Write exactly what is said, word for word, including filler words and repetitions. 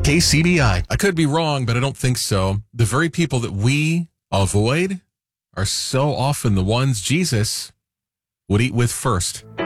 K C B I. I could be wrong, but I don't think so. The very people that we avoid are so often the ones Jesus would eat with first.